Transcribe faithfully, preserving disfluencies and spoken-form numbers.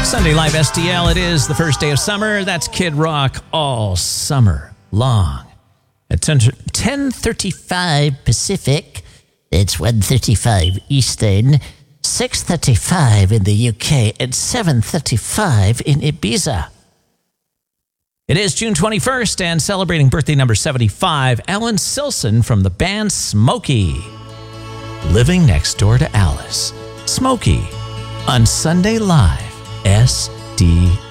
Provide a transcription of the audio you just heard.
Sunday Live S T L. It is the first day of summer. That's Kid Rock all summer long. At ten thirty-five Pacific, it's one thirty-five Eastern, six thirty-five in the U K, and seven thirty-five in Ibiza. It is June twenty-first, and celebrating birthday number seventy-five, Alan Silson from the band Smokey. Living Next Door to Alice. Smokey on Sunday Live S D